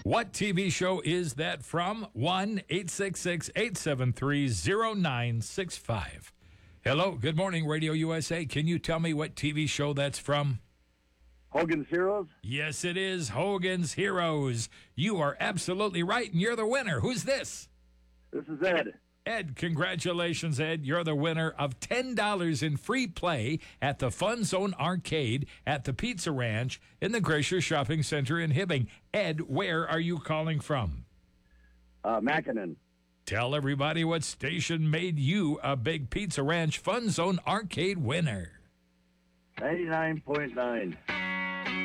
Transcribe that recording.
What TV show is that from? 1-866-873-0965. Hello, good morning, Radio USA. Can you tell me what TV show that's from? Hogan's Heroes? Yes, it is Hogan's Heroes. You are absolutely right, and you're the winner. Who's this? This is Ed. Ed, congratulations, Ed. You're the winner of $10 in free play at the Fun Zone Arcade at the Pizza Ranch in the Glacier Shopping Center in Hibbing. Ed, where are you calling from? Mackinnon. Tell everybody what station made you a big Pizza Ranch Fun Zone Arcade winner. 99.9.